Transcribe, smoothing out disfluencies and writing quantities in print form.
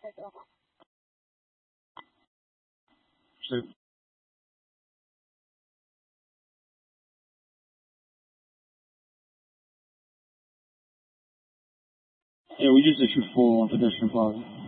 是。我一直去 for 这个情况。